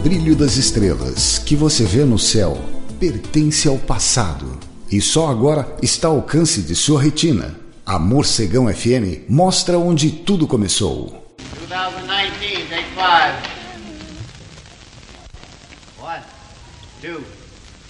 brilho das estrelas que você vê no céu pertence ao passado e só agora está ao alcance de sua retina. A Morcegão FM mostra onde tudo começou. 2019, take 5. 1, 2